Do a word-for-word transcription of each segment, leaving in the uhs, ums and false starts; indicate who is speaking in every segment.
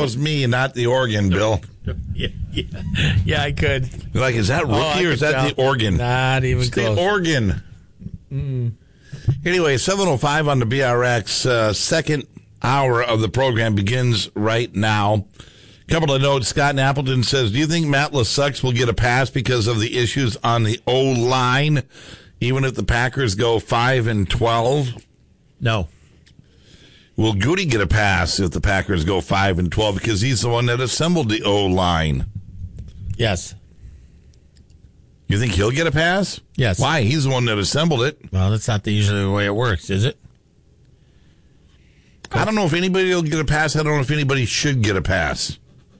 Speaker 1: was me and not the organ, Bill.
Speaker 2: Yeah, yeah, yeah, I could.
Speaker 1: You're like, is that rookie
Speaker 2: oh,
Speaker 1: or is that
Speaker 2: tell.
Speaker 1: the organ?
Speaker 2: Not even
Speaker 1: it's
Speaker 2: close.
Speaker 1: the organ.
Speaker 2: Mm.
Speaker 1: Anyway, seven oh five on the B R X. Uh, second hour of the program begins right now. Couple of notes. Scott in Appleton says, do you think Matt LaSucks will get a pass because of the issues on the O-line, even if the Packers go five and twelve?
Speaker 2: No.
Speaker 1: Will Goody get a pass if the Packers go five and twelve because he's the one that assembled the O-line?
Speaker 2: Yes.
Speaker 1: You think he'll get a pass?
Speaker 2: Yes.
Speaker 1: Why? He's the one that assembled it.
Speaker 2: Well, that's not the usually the way it works, is it?
Speaker 1: I don't know if anybody will get a pass. I don't know if anybody should get a pass.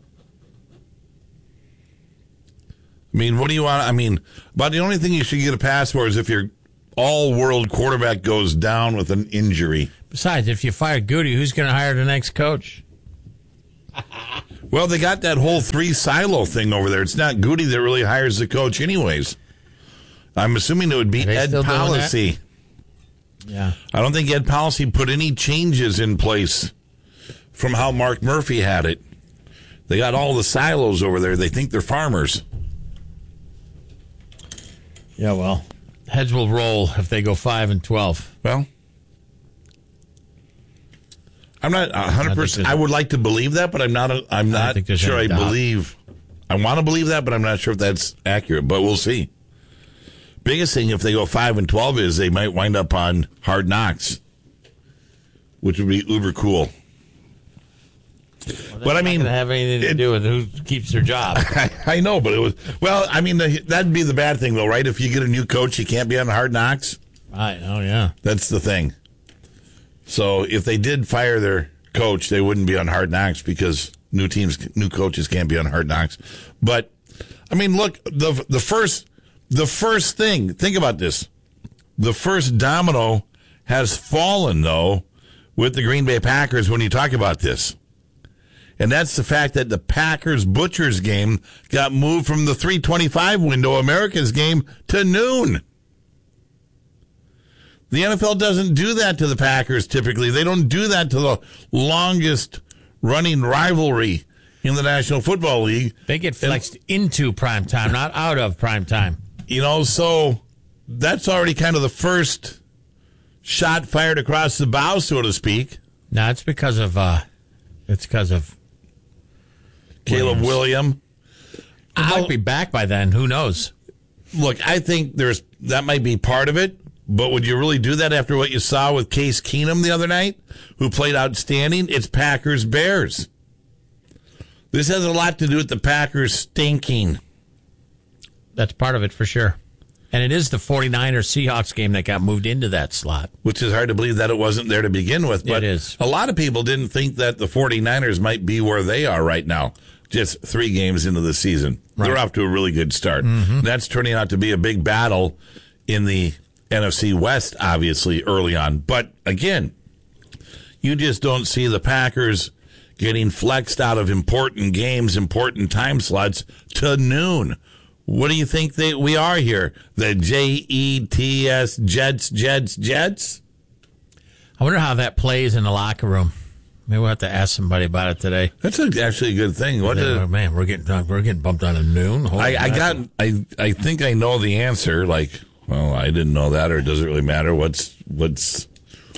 Speaker 1: I mean, what do you want? I mean, about the only thing you should get a pass for is if your all-world quarterback goes down with an injury.
Speaker 2: Besides, if you fire Goody, who's going to hire the next coach?
Speaker 1: Well, they got that whole three-silo thing over there. It's not Goody that really hires the coach anyways. I'm assuming it would be Ed Policy.
Speaker 2: Yeah.
Speaker 1: I don't think Ed Policy put any changes in place from how Mark Murphy had it. They got all the silos over there. They think they're farmers.
Speaker 2: Yeah, well, heads will roll if they go five and twelve.
Speaker 1: Well, I'm not one hundred percent. I, I would like to believe that, but I'm not. A, I'm not I sure I doubt. believe. I want to believe that, but I'm not sure if that's accurate. But we'll see. Biggest thing if they go five and twelve is they might wind up on Hard Knocks, which would be uber cool.
Speaker 2: Well,
Speaker 1: but I mean,
Speaker 2: not have anything to
Speaker 1: it,
Speaker 2: do with who keeps their job.
Speaker 1: I, I know, but it was well. I mean, the, that'd be the bad thing, though, right? If you get a new coach, you can't be on Hard Knocks.
Speaker 2: Right? Oh yeah,
Speaker 1: that's the thing. So if they did fire their coach, they wouldn't be on Hard Knocks because new teams, new coaches can't be on Hard Knocks. But I mean, look, the the first the first thing. Think about this. The first domino has fallen, though, with the Green Bay Packers when you talk about this. And that's the fact that the Packers-Butchers game got moved from the three twenty-five window, America's game, to noon. The N F L doesn't do that to the Packers typically. They don't do that to the longest-running rivalry in the National Football League.
Speaker 2: They get flexed and, into prime time, not out of prime time.
Speaker 1: You know, so that's already kind of the first shot fired across the bow, so to speak.
Speaker 2: No, it's because of... Uh, it's because of...
Speaker 1: Caleb Williams.
Speaker 2: He might be back by then. Who knows?
Speaker 1: Look, I think there's that might be part of it, but would you really do that after what you saw with Case Keenum the other night, who played outstanding? It's Packers-Bears. This has a lot to do with the Packers stinking.
Speaker 2: That's part of it for sure. And it is the 49ers Seahawks game that got moved into that slot.
Speaker 1: Which is hard to believe that it wasn't there to begin with. But
Speaker 2: it is.
Speaker 1: A lot of people didn't think that the 49ers might be where they are right now, just three games into the season. Right. They're off to a really good start. Mm-hmm. That's turning out to be a big battle in the N F C West, obviously, early on. But, again, you just don't see the Packers getting flexed out of important games, important time slots to noon. What do you think they, we are here? The J E T S, Jets, Jets, Jets?
Speaker 2: I wonder how that plays in the locker room. Maybe we'll have to ask somebody about it today.
Speaker 1: That's a, actually a good thing. What
Speaker 2: yeah,
Speaker 1: did,
Speaker 2: man, we're getting we're getting bumped on at noon.
Speaker 1: I, I got. I I think I know the answer. Like, well, I didn't know that, or it doesn't really matter. What's what's.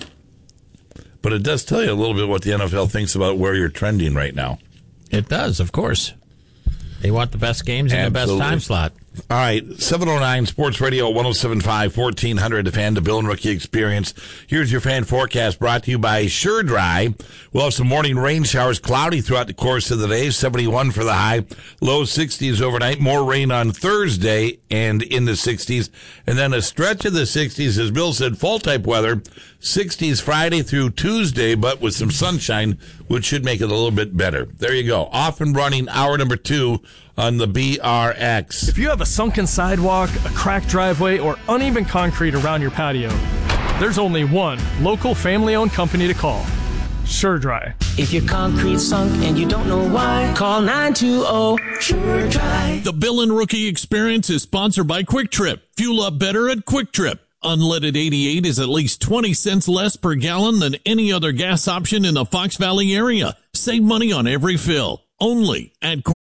Speaker 1: But it does tell you a little bit what the N F L thinks about where you're trending right now.
Speaker 2: It does, of course. They want the best games in Absolutely. the best time slot.
Speaker 1: All right, seven oh nine Sports Radio, one oh seven point five, fourteen hundred, the Fan, the Bill and Rookie Experience. Here's your fan forecast brought to you by Sure Dry. We'll have some morning rain showers, cloudy throughout the course of the day, seventy-one for the high, low sixties overnight, more rain on Thursday and in the sixties, and then a stretch of the sixties, as Bill said, fall-type weather, sixties Friday through Tuesday, but with some sunshine, which should make it a little bit better. There you go. Off and running, hour number two on the B R X.
Speaker 3: If you have a sunken sidewalk, a cracked driveway, or uneven concrete around your patio, there's only one local family-owned company to call. Sure Dry.
Speaker 4: If your concrete's sunk and you don't know why, call nine two zero Sure Dry.
Speaker 5: The Bill and Rookie Experience is sponsored by Quick Trip. Fuel up better at Quick Trip. Unleaded eighty-eight is at least twenty cents less per gallon than any other gas option in the Fox Valley area. Save money on every fill. Only at